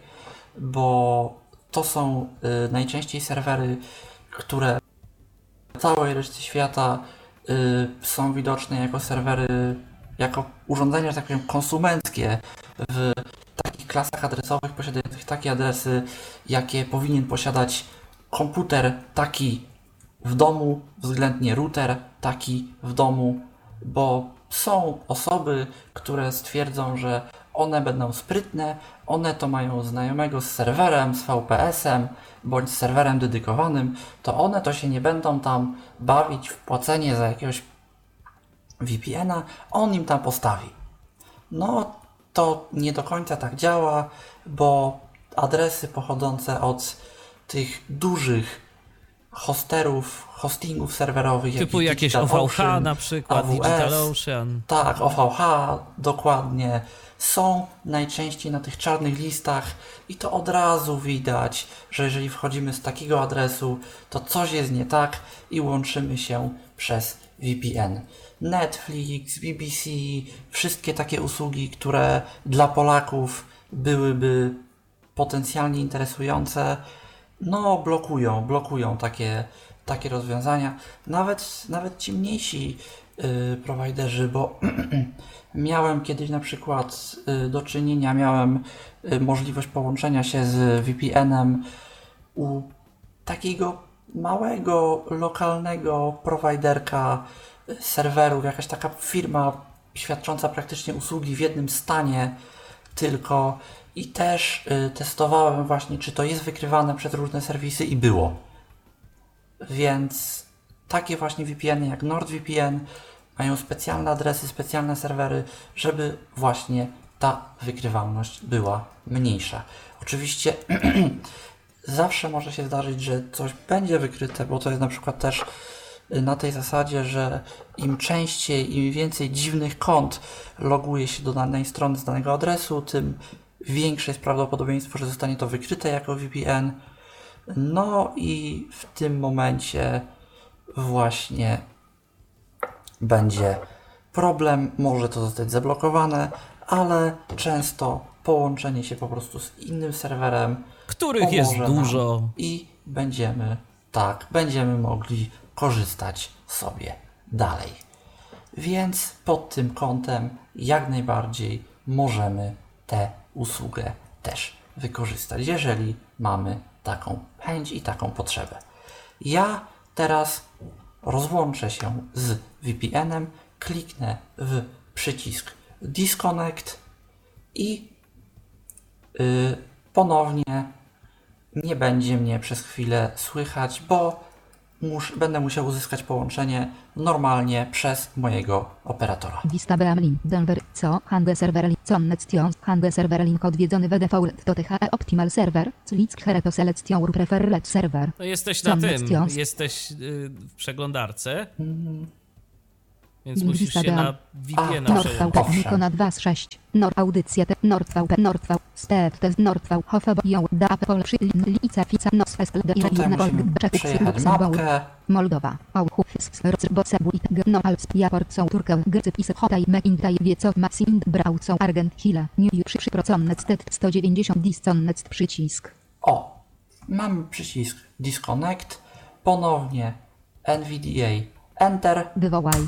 bo to są y, najczęściej serwery, które w całej reszcie świata y, są widoczne jako serwery, jako urządzenia, że tak powiem, konsumenckie w takich klasach adresowych posiadających takie adresy, jakie powinien posiadać komputer taki w domu, względnie router taki w domu, bo są osoby, które stwierdzą, że one będą sprytne, one to mają znajomego z serwerem, z V P S-em, bądź z serwerem dedykowanym, to one to się nie będą tam bawić w płacenie za jakiegoś V P N-a, on im tam postawi. No, to nie do końca tak działa, bo adresy pochodzące od tych dużych hosterów, hostingów serwerowych, typu jakieś O V H na przykład, A W S, DigitalOcean. Tak, O V H, dokładnie. Są najczęściej na tych czarnych listach i to od razu widać, że jeżeli wchodzimy z takiego adresu, to coś jest nie tak i łączymy się przez V P N. Netflix, B B C, wszystkie takie usługi, które dla Polaków byłyby potencjalnie interesujące, no blokują, blokują takie, takie rozwiązania. Nawet, nawet ci mniejsi yy, prowajderzy, bo miałem kiedyś na przykład y, do czynienia, miałem y, możliwość połączenia się z V P N-em u takiego małego, lokalnego prowajderka y, serwerów, jakaś taka firma świadcząca praktycznie usługi w jednym stanie tylko i też y, testowałem właśnie, czy to jest wykrywane przez różne serwisy i było. Więc takie właśnie V P N-y jak NordVPN mają specjalne adresy, specjalne serwery, żeby właśnie ta wykrywalność była mniejsza. Oczywiście zawsze może się zdarzyć, że coś będzie wykryte, bo to jest na przykład też na tej zasadzie, że im częściej, im więcej dziwnych kont loguje się do danej strony z danego adresu, tym większe jest prawdopodobieństwo, że zostanie to wykryte jako V P N. No i w tym momencie właśnie będzie problem, może to zostać zablokowane, ale często połączenie się po prostu z innym serwerem, których jest dużo, nam i będziemy, tak, będziemy mogli korzystać sobie dalej. Więc pod tym kątem jak najbardziej możemy tę usługę też wykorzystać, jeżeli mamy taką chęć i taką potrzebę. Ja teraz rozłączę się z V P N-em kliknę w przycisk Disconnect i yy, ponownie nie będzie mnie przez chwilę słychać, bo mus, będę musiał uzyskać połączenie normalnie przez mojego operatora. Vista Berlin, Denver, co, Hange Server, Connection, Hange Server link odwiedzony w default to T H E Optimal Server, Click here to select your preferred server. No jesteś na tym, Connection. jesteś yy, w przeglądarce, Mm, więc Link musisz Vista się na Berlin. V P N-a A, przełączyć. NordVPN, Owszem. Nikona dwa z sześć, Nord Audycja, te, NordVP, NordV, Step, Test, NordV, Hofebo, Ją, Dap, Pol, Przy, Lica, Fica, Nosfest, L D I, Tutaj musimy przejechać mapkę. Moldowa, Auchu, Bocebu, No Alps, Japort, są Turkę, Grycyp, Isy, Hotaj, Mekintaj, Wiecow, Maxind, Braucą, Argent, Chile, New York, trzy procent, Stet, sto dziewięćdziesiąt, Disconnect, przycisk. O, mamy przycisk Disconnect, ponownie N V D A, Enter. Wywołaj.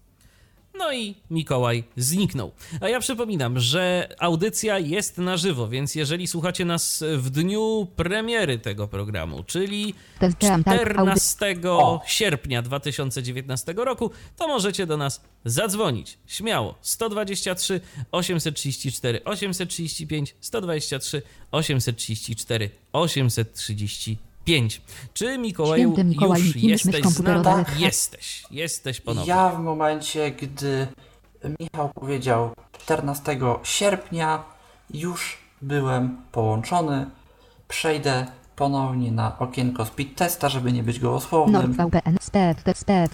No i Mikołaj zniknął. A ja przypominam, że audycja jest na żywo, więc jeżeli słuchacie nas w dniu premiery tego programu, czyli Test, tam, tak, audy- czternastego O. sierpnia dwa tysiące dziewiętnastego roku, to możecie do nas zadzwonić. Śmiało. sto dwadzieścia trzy osiemset trzydzieści cztery osiemset trzydzieści pięć, sto dwadzieścia trzy osiemset trzydzieści cztery osiemset trzydzieści pięć. Czy Mikołaju Święty Mikołaj, już Miś, jesteś mysz z komputerowa, nami? F. Jesteś. Jesteś ponownie. Ja w momencie, gdy Michał powiedział czternastego sierpnia, już byłem połączony. Przejdę ponownie na okienko speed testa, żeby nie być gołosłownym. NordVPN, Step, Test, Step.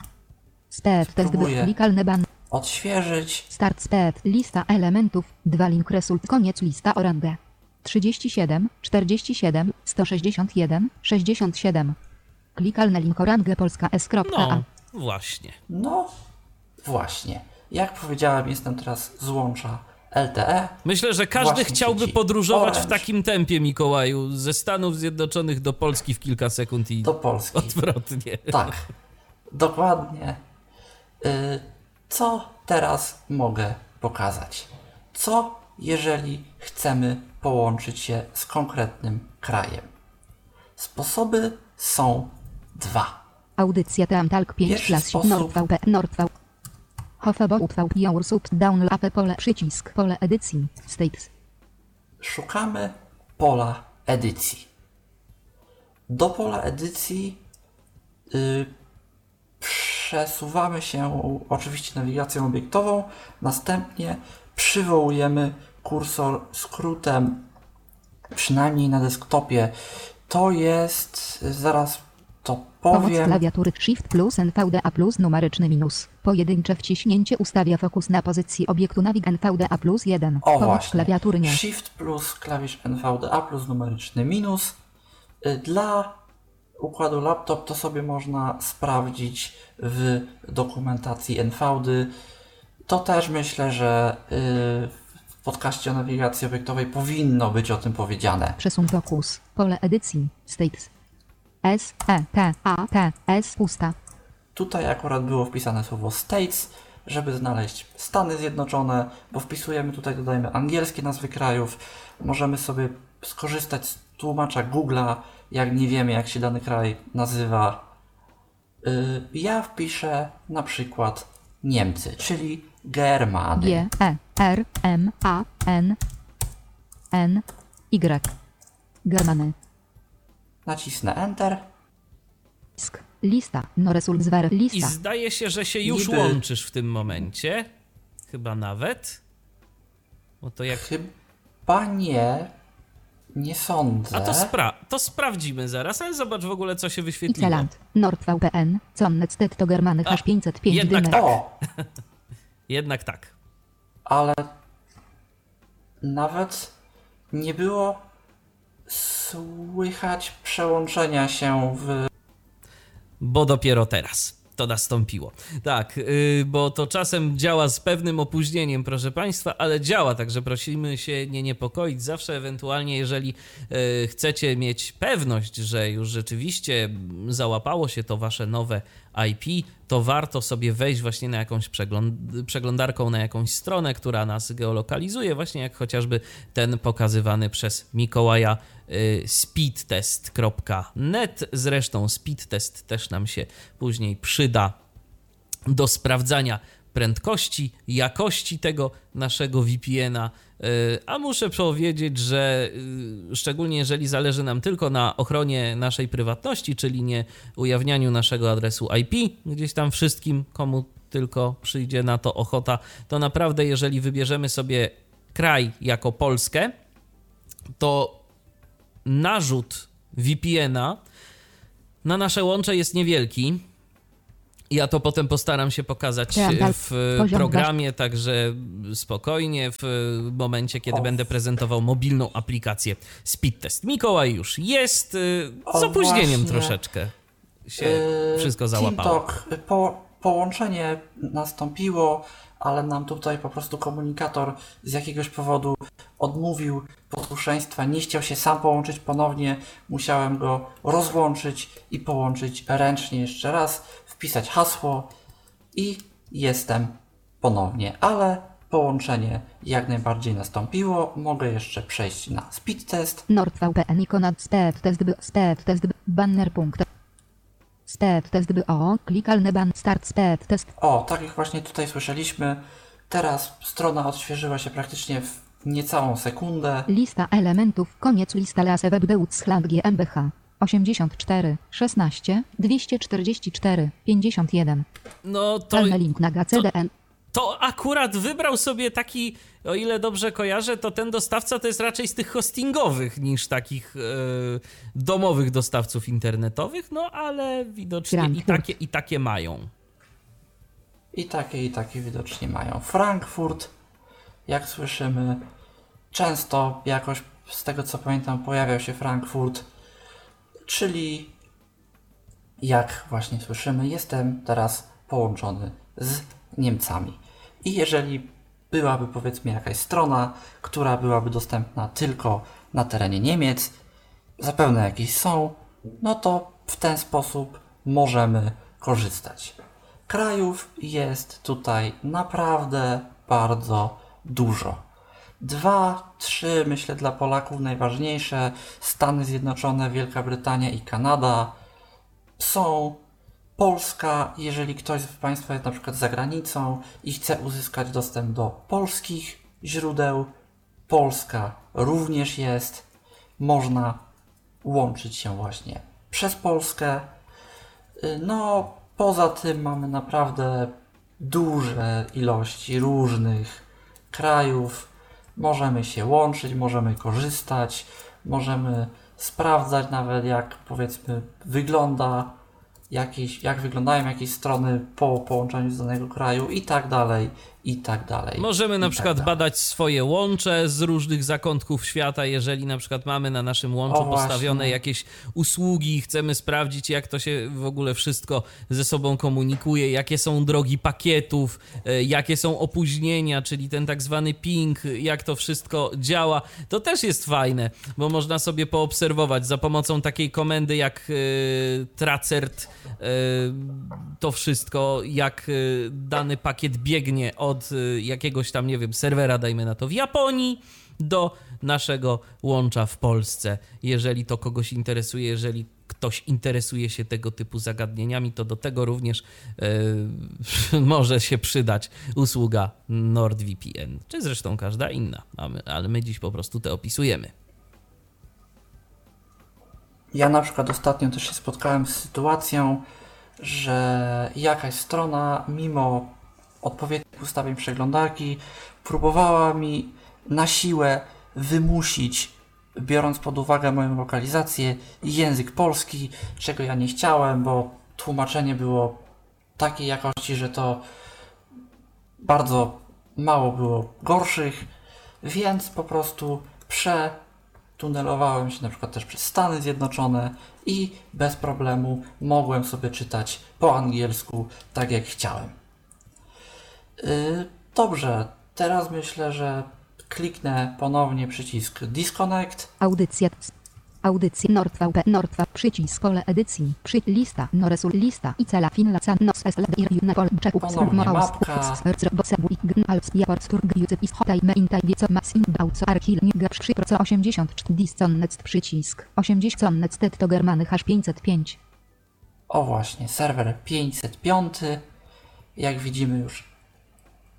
Step, Test, Spróbuję. klikalny ban. Odświeżyć. Start step, lista elementów, dwa link result, koniec lista orange. trzydzieści siedem, czterdzieści siedem, sto sześćdziesiąt jeden, sześćdziesiąt siedem. Klikalne link orange polska s.a. No, właśnie. No, właśnie. Jak powiedziałem, jestem teraz z łącza L T E. Myślę, że każdy Właśnie chciałby sieci podróżować w Orange. takim tempie, Mikołaju, ze Stanów Zjednoczonych do Polski w kilka sekund i Do Polski. odwrotnie. Tak, dokładnie. Y, Co teraz mogę pokazać? Co jeżeli chcemy połączyć się z konkretnym krajem? Sposoby są dwa. Audycja tam talk pięć Pierwszy plus sposób. NordVP, NordV. Hofebo, utwał, your sub, down, lape, pole, przycisk, pole edycji, status. Szukamy pola edycji. Do pola edycji y, przesuwamy się oczywiście nawigacją obiektową, następnie przywołujemy kursor skrótem, przynajmniej na desktopie. To jest, zaraz to Pomoc powiem, klawiatury Shift plus N V D A plus numeryczny minus. Pojedyncze wciśnięcie ustawia fokus na pozycji obiektu navig N V D A plus jeden. o Pomoc właśnie, klawiatury nie. Shift plus klawisz N V D A plus numeryczny minus. Y, Dla układu laptop to sobie można sprawdzić w dokumentacji N V D Y. To też myślę, że y, w podcaście o nawigacji obiektowej powinno być o tym powiedziane. Przesuń fokus. Pole edycji. Status. S, E, T, A, T, S, pusta. Tutaj akurat było wpisane słowo States, żeby znaleźć Stany Zjednoczone, bo wpisujemy tutaj, dodajemy angielskie nazwy krajów. Możemy sobie skorzystać z tłumacza Google'a, jak nie wiemy, jak się dany kraj nazywa. Y, Ja wpiszę na przykład Niemcy, czyli Germany. G, E, R, M, A, N, N, Y. Germany. Nacisnę Enter. Sk. Lista. No result zwar. I Lista. zdaje się, że się już Niby- łączysz w tym momencie. Chyba nawet. Bo to jak... Chyba nie. Nie sądzę. A to, spra- to sprawdzimy zaraz, ale zobacz w ogóle, co się wyświetliło. Iceland. NordVPN. Connet to Germany. A, Hash pięćset pięć. jednak dymer. tak. O! Jednak tak. Ale nawet nie było słychać przełączenia się w... Bo dopiero teraz to nastąpiło. Tak, yy, bo to czasem działa z pewnym opóźnieniem, proszę Państwa, ale działa, także prosimy się nie niepokoić. Zawsze ewentualnie, jeżeli yy, chcecie mieć pewność, że już rzeczywiście załapało się to Wasze nowe I P, to warto sobie wejść właśnie na jakąś przegląd- przeglądarką, na jakąś stronę, która nas geolokalizuje, właśnie jak chociażby ten pokazywany przez Mikołaja y, speedtest kropka net. Zresztą speedtest też nam się później przyda do sprawdzania prędkości, jakości tego naszego V P N-a, a muszę powiedzieć, że szczególnie jeżeli zależy nam tylko na ochronie naszej prywatności, czyli nie ujawnianiu naszego adresu I P gdzieś tam wszystkim, komu tylko przyjdzie na to ochota, to naprawdę jeżeli wybierzemy sobie kraj jako Polskę, to narzut V P N-a na nasze łącze jest niewielki. Ja to potem postaram się pokazać w programie, także spokojnie, w momencie, kiedy o. będę prezentował mobilną aplikację Speedtest. Mikołaj już jest, z opóźnieniem właśnie, troszeczkę się yy, wszystko załapało. TeamTalk, po, połączenie nastąpiło, ale nam tutaj po prostu komunikator z jakiegoś powodu odmówił posłuszeństwa, nie chciał się sam połączyć ponownie, musiałem go rozłączyć i połączyć ręcznie jeszcze raz, wpisać hasło i jestem ponownie, ale połączenie jak najbardziej nastąpiło. Mogę jeszcze przejść na speed test. NordVPN ikona speed test b speed test b banner punkt speed test b o klikalny ban start speed test. O, tak jak właśnie tutaj słyszeliśmy, teraz strona odświeżyła się praktycznie w niecałą sekundę. Lista elementów, koniec lista lase webdeutz gmbh osiemdziesiąt cztery, szesnaście, dwieście czterdzieści cztery, pięćdziesiąt jeden. No to, link na to, to akurat wybrał sobie taki, o ile dobrze kojarzę, to ten dostawca to jest raczej z tych hostingowych niż takich e, domowych dostawców internetowych, no ale widocznie i takie, i takie mają. I takie, i takie widocznie mają. Frankfurt, jak słyszymy, często jakoś z tego co pamiętam pojawiał się Frankfurt, czyli jak właśnie słyszymy, jestem teraz połączony z Niemcami. I jeżeli byłaby powiedzmy jakaś strona, która byłaby dostępna tylko na terenie Niemiec, zapewne jakieś są, no to w ten sposób możemy korzystać. Krajów jest tutaj naprawdę bardzo dużo. Dwa, trzy, myślę dla Polaków najważniejsze, Stany Zjednoczone, Wielka Brytania i Kanada są. Polska, jeżeli ktoś z Państwa jest na przykład za granicą i chce uzyskać dostęp do polskich źródeł, Polska również jest. Można łączyć się właśnie przez Polskę. No, poza tym mamy naprawdę duże ilości różnych krajów. Możemy się łączyć, możemy korzystać, możemy sprawdzać nawet jak powiedzmy wygląda jakieś, jak wyglądają jakieś strony po połączeniu z danego kraju i tak dalej, i tak dalej. Możemy na przykład tak badać swoje łącze z różnych zakątków świata, jeżeli na przykład mamy na naszym łączu o, postawione właśnie. jakieś usługi i chcemy sprawdzić, jak to się w ogóle wszystko ze sobą komunikuje, jakie są drogi pakietów, jakie są opóźnienia, czyli ten tak zwany ping, jak to wszystko działa. To też jest fajne, bo można sobie poobserwować za pomocą takiej komendy jak yy, tracert yy, to wszystko, jak yy, dany pakiet biegnie od jakiegoś tam, nie wiem, serwera, dajmy na to w Japonii, do naszego łącza w Polsce. Jeżeli to kogoś interesuje, jeżeli ktoś interesuje się tego typu zagadnieniami, to do tego również yy, może się przydać usługa NordVPN, czy zresztą każda inna, ale my dziś po prostu te opisujemy. Ja na przykład ostatnio też się spotkałem z sytuacją, że jakaś strona mimo odpowiednich ustawień przeglądarki próbowała mi na siłę wymusić, biorąc pod uwagę moją lokalizację, język polski, czego ja nie chciałem, bo tłumaczenie było takiej jakości, że to bardzo mało było gorszych, więc po prostu przetunelowałem się na przykład też przez Stany Zjednoczone i bez problemu mogłem sobie czytać po angielsku tak jak chciałem. Dobrze, teraz myślę, że kliknę ponownie przycisk Disconnect. Audycja. Audycja NordVP NordVP przycisk pole edycji przy lista Noresul lista i cela Finlandia nos sled ir Junapol Czechów Ponownie mapka. osiemdziesiąt przycisk osiemdziesiąt to Germany hash pięćset pięć. O właśnie, serwer pięćset pięć. Jak widzimy już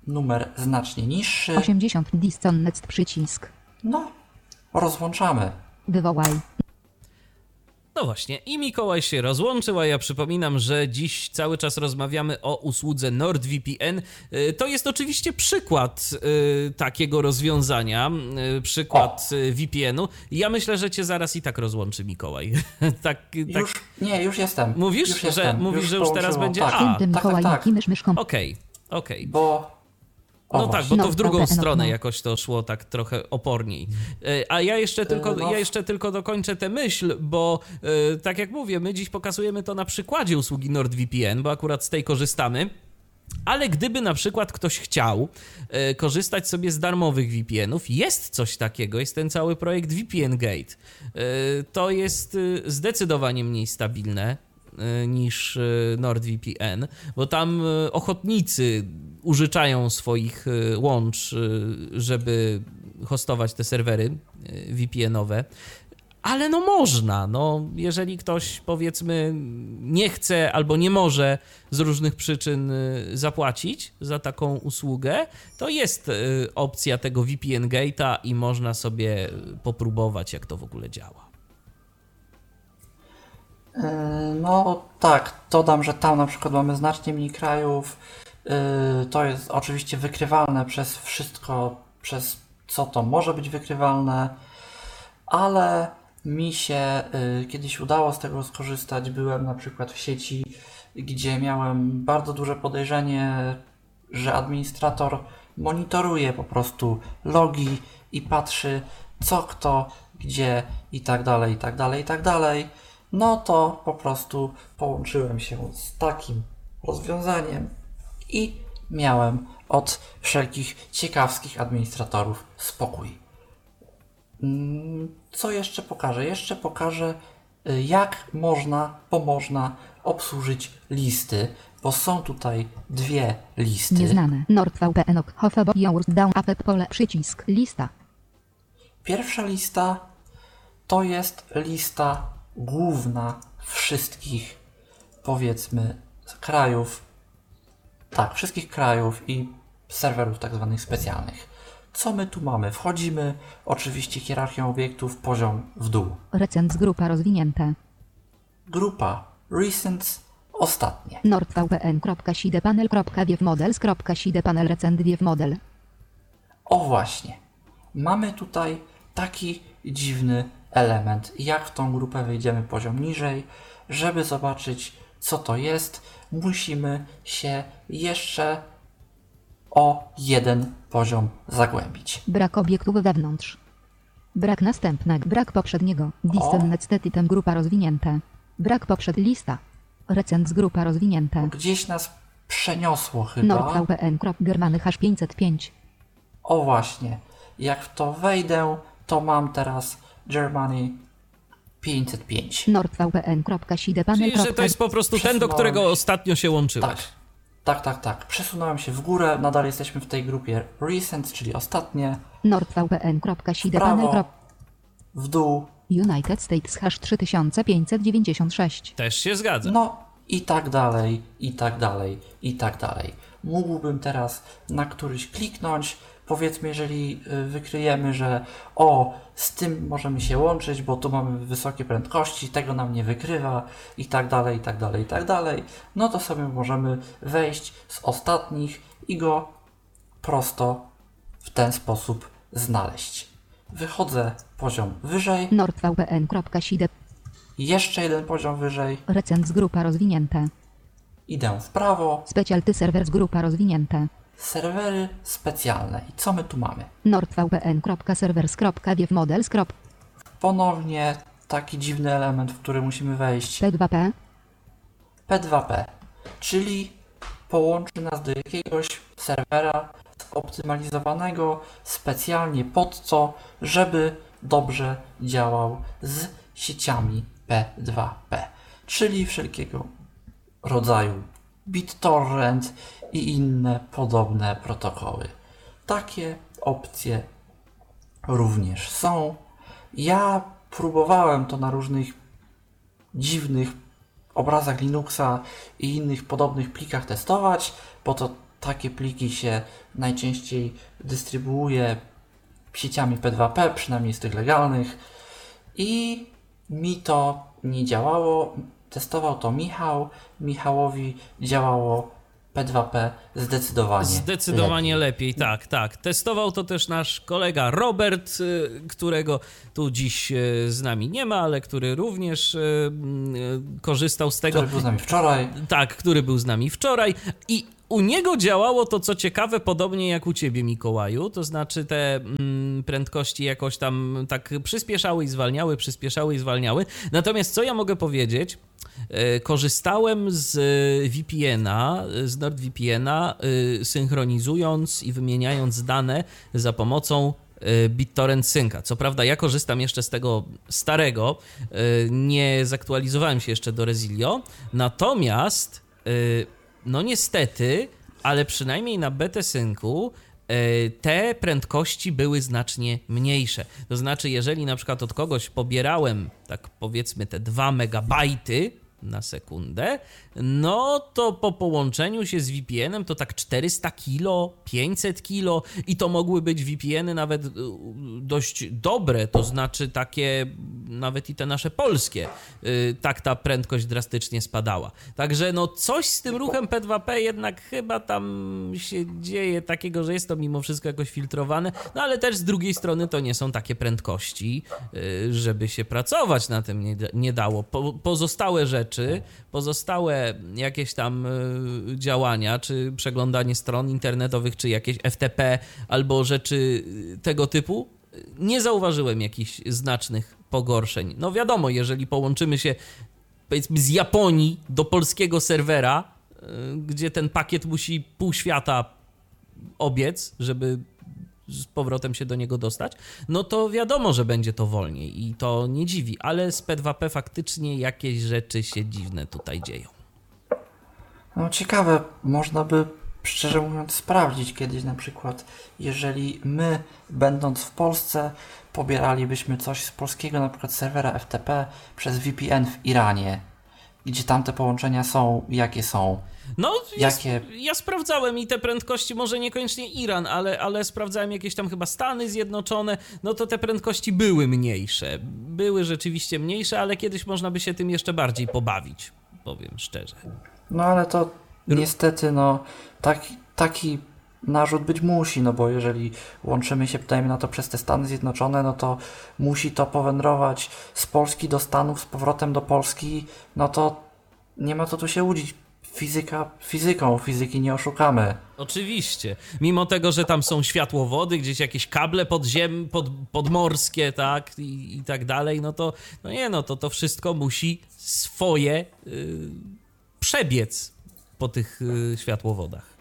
numer znacznie niższy. osiemdziesiąt disconnect przycisk. No, rozłączamy. Wywołaj. No właśnie, i Mikołaj się rozłączył, a ja przypominam, że dziś cały czas rozmawiamy o usłudze NordVPN. Y, To jest oczywiście przykład y, takiego rozwiązania, y, przykład y, V P N u. Ja myślę, że cię zaraz i tak rozłączy Mikołaj. tak, tak. Już, nie, już jestem. Mówisz, już że, jestem. mówisz, już że już teraz połączyło. będzie... Tak. A, Tym tak, Mikołaj tak. Jaki mysz myszką. okej, okej. Bo... O, No tak, właśnie. bo to w drugą NordVPN, stronę no. jakoś to szło tak trochę oporniej. E, A ja jeszcze tylko, no. ja jeszcze tylko dokończę tę myśl, bo e, tak jak mówię, my dziś pokazujemy to na przykładzie usługi NordVPN, bo akurat z tej korzystamy. Ale gdyby na przykład ktoś chciał e, korzystać sobie z darmowych V P N ów, jest coś takiego, jest ten cały projekt V P N Gate. E, to jest e, zdecydowanie mniej stabilne e, niż e, NordVPN, bo tam e, ochotnicy użyczają swoich e, łącz, e, żeby hostować te serwery e, V P N owe. Ale no można, no jeżeli ktoś powiedzmy nie chce albo nie może z różnych przyczyn y, zapłacić za taką usługę, to jest y, opcja tego V P N Gate'a i można sobie popróbować, jak to w ogóle działa. Yy, No tak, dodam, że tam na przykład mamy znacznie mniej krajów. Yy, To jest oczywiście wykrywalne przez wszystko, przez co to może być wykrywalne, ale mi się y, kiedyś udało z tego skorzystać. Byłem na przykład w sieci, gdzie miałem bardzo duże podejrzenie, że administrator monitoruje po prostu logi i patrzy, co kto, gdzie i tak dalej, i tak dalej, i tak dalej. No to po prostu połączyłem się z takim rozwiązaniem i miałem od wszelkich ciekawskich administratorów spokój. Co jeszcze pokażę? Jeszcze pokażę, jak można, bo można obsłużyć listy, bo są tutaj dwie listy. Nieznane. NordVPN ok. Hofebo Yours Down App pole przycisk. Lista. Pierwsza lista to jest lista główna wszystkich, powiedzmy, krajów, tak, wszystkich krajów i serwerów tak zwanych specjalnych. Co my tu mamy? Wchodzimy, oczywiście hierarchią obiektów, poziom w dół. Recent grupa rozwinięte. Grupa Recents, ostatnie. NordVPN.sidepanel.viewmodels.sidepanel recent viewmodel. O właśnie, mamy tutaj taki dziwny element. Jak w tą grupę wejdziemy poziom niżej, żeby zobaczyć, co to jest, musimy się jeszcze o jeden poziom zagłębić. Brak obiektów wewnątrz. Brak następnego. Brak poprzedniego. Disconnect item grupa rozwinięte. Brak poprzed lista. Recent grupa rozwinięte. Gdzieś nas przeniosło chyba. NordVPN.germany hash pięćset pięć. O właśnie, jak w to wejdę, to mam teraz Germany pięćset pięć. NordVPN.sidepanel. Czyli, że to jest po prostu ten, do którego ostatnio się łączyłeś. Tak, tak, tak, tak. Przesunąłem się w górę, nadal jesteśmy w tej grupie Recent, czyli ostatnie. NordVPN.sidepanel. Prawo, w dół. United States hash trzy tysiące pięćset dziewięćdziesiąt sześć. Też się zgadza. No i tak dalej, i tak dalej, i tak dalej. Mógłbym teraz na któryś kliknąć. Powiedzmy, jeżeli y, wykryjemy, że o, z tym możemy się łączyć, bo tu mamy wysokie prędkości, tego nam nie wykrywa i tak dalej, i tak dalej, i tak dalej, no to sobie możemy wejść z ostatnich i go prosto w ten sposób znaleźć. Wychodzę poziom wyżej, NordVPN.side. jeszcze jeden poziom wyżej, Recent grupa rozwinięte. idę w prawo, Specialty servers grupa rozwinięte. serwery specjalne. I co my tu mamy? NordVPN.servers.viewmodels. Ponownie taki dziwny element, w który musimy wejść. P dwa P. P dwa P, czyli połączy nas do jakiegoś serwera zoptymalizowanego specjalnie pod to, żeby dobrze działał z sieciami P dwa P, czyli wszelkiego rodzaju BitTorrent i inne podobne protokoły. Takie opcje również są. Ja próbowałem to na różnych dziwnych obrazach Linuxa i innych podobnych plikach testować, bo to takie pliki się najczęściej dystrybuuje sieciami P dwa P, przynajmniej z tych legalnych. I mi to nie działało. Testował to Michał. Michałowi działało P dwa P zdecydowanie Zdecydowanie lepiej. lepiej. tak, tak. Testował to też nasz kolega Robert, którego tu dziś z nami nie ma, ale który również korzystał z tego. Który był z nami wczoraj. Tak, który był z nami wczoraj i u niego działało to, co ciekawe, podobnie jak u ciebie, Mikołaju, to znaczy te mm, prędkości jakoś tam tak przyspieszały i zwalniały, przyspieszały i zwalniały. Natomiast co ja mogę powiedzieć? E, korzystałem z V P N-a, z NordVPN-a, y, synchronizując i wymieniając dane za pomocą y, BitTorrent Synca. Co prawda ja korzystam jeszcze z tego starego, y, nie zaktualizowałem się jeszcze do Resilio, natomiast y, no niestety, ale przynajmniej na BTSyncu te prędkości były znacznie mniejsze. To znaczy, jeżeli na przykład od kogoś pobierałem, tak powiedzmy, te dwa megabajty na sekundę, no to po połączeniu się z V P N-em to tak czterysta kilo, pięćset kilo i to mogły być V P N-y nawet dość dobre, to znaczy takie nawet i te nasze polskie. Tak ta prędkość drastycznie spadała. Także no coś z tym ruchem P dwa P jednak chyba tam się dzieje takiego, że jest to mimo wszystko jakoś filtrowane, no ale też z drugiej strony to nie są takie prędkości, żeby się pracować na tym nie, nie dało. Po, pozostałe rzeczy, pozostałe jakieś tam działania, czy przeglądanie stron internetowych, czy jakieś F T P albo rzeczy tego typu, nie zauważyłem jakichś znacznych pogorszeń. No wiadomo, jeżeli połączymy się powiedzmy z Japonii do polskiego serwera, gdzie ten pakiet musi pół świata obiec, żeby z powrotem się do niego dostać, no to wiadomo, że będzie to wolniej i to nie dziwi, ale z P dwa P faktycznie jakieś rzeczy się dziwne tutaj dzieją. No ciekawe, można by szczerze mówiąc sprawdzić kiedyś na przykład, jeżeli my, będąc w Polsce, pobieralibyśmy coś z polskiego na przykład serwera F T P przez V P N w Iranie, gdzie tamte połączenia są, jakie są. No, ja, Jakie... ja sprawdzałem i te prędkości, może niekoniecznie Iran, ale, ale sprawdzałem jakieś tam chyba Stany Zjednoczone, no to te prędkości były mniejsze. Były rzeczywiście mniejsze, ale kiedyś można by się tym jeszcze bardziej pobawić, powiem szczerze. No ale to niestety, no, taki, taki narzut być musi, no bo jeżeli łączymy się, dajmy na to, przez te Stany Zjednoczone, no to musi to powędrować z Polski do Stanów, z powrotem do Polski, no to nie ma co tu się łudzić. Fizyka fizyką, fizyki nie oszukamy. Oczywiście. Mimo tego, że tam są światłowody, gdzieś jakieś kable podziem, pod, podmorskie, tak, i, i tak dalej, no to, no nie, no to to wszystko musi swoje yy, przebiec po tych yy, światłowodach.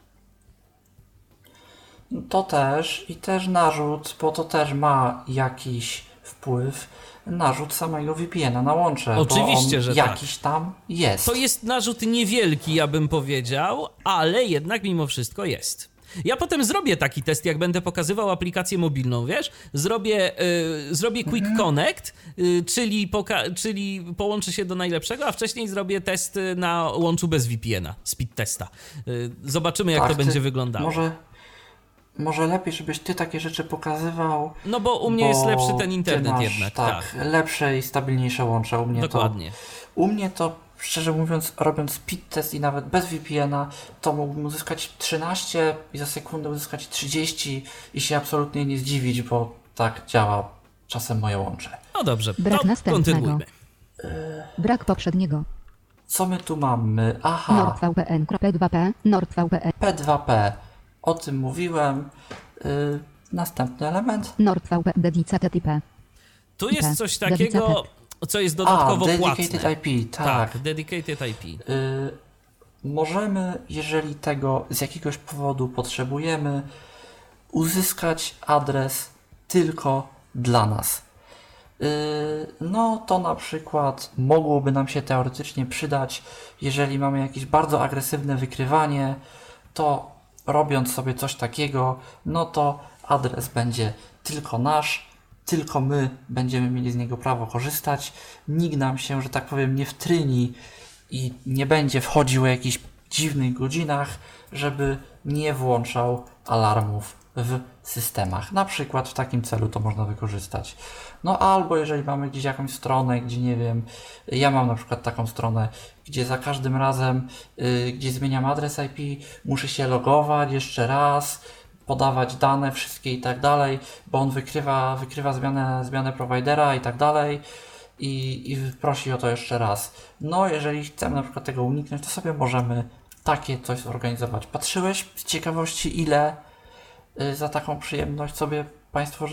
To też i też narzut, bo to też ma jakiś wpływ, narzut samego V P N-a na łącze. Oczywiście, bo on że jakiś tak. tam jest. To jest narzut niewielki, ja bym powiedział, ale jednak mimo wszystko jest. Ja potem zrobię taki test, jak będę pokazywał aplikację mobilną, wiesz? Zrobię, yy, zrobię Quick Mhm. Connect, yy, czyli, poka- czyli połączę się do najlepszego, a wcześniej zrobię test na łączu bez V P N-a, speed testa. Yy, zobaczymy, jak Tak, to ty- będzie wyglądało. Może, może lepiej, żebyś ty takie rzeczy pokazywał. No bo u mnie bo jest lepszy ten ty internet masz, jednak, tak. tak. Lepsze i stabilniejsze łącze. U mnie Dokładnie. To, u mnie to, szczerze mówiąc, robiąc speed test i nawet bez V P N-a, to mógłbym uzyskać trzynaście i za sekundę uzyskać trzydzieści i się absolutnie nie zdziwić, bo tak działa czasem moje łącze. No dobrze, Brak to następnego. kontynuujmy. Brak poprzedniego. Co my tu mamy? Aha, NordVPN. P dwa P. NordVPN. P dwa P. O tym mówiłem. Yy, następny element. NordVPN. Dedicated I P. Tu jest P. coś takiego, co jest dodatkowo A, płatne. Dedicated I P, tak. Tak, Dedicated I P. Yy, możemy, jeżeli tego z jakiegoś powodu potrzebujemy, uzyskać adres tylko dla nas. Yy, no to na przykład mogłoby nam się teoretycznie przydać, jeżeli mamy jakieś bardzo agresywne wykrywanie, to robiąc sobie coś takiego, no to adres będzie tylko nasz, tylko my będziemy mieli z niego prawo korzystać, nikt nam się, że tak powiem, nie wtryni i nie będzie wchodził o jakichś dziwnych godzinach, żeby nie włączał alarmów w systemach. Na przykład w takim celu to można wykorzystać. No albo jeżeli mamy gdzieś jakąś stronę, gdzie nie wiem, ja mam na przykład taką stronę, gdzie za każdym razem, yy, gdzie zmieniam adres I P, muszę się logować jeszcze raz, podawać dane wszystkie i tak dalej, bo on wykrywa, wykrywa zmianę, zmianę prowajdera i tak dalej i, i prosi o to jeszcze raz. No jeżeli chcemy na przykład tego uniknąć, to sobie możemy takie coś zorganizować. Patrzyłeś z ciekawości, ile y, za taką przyjemność sobie Państwo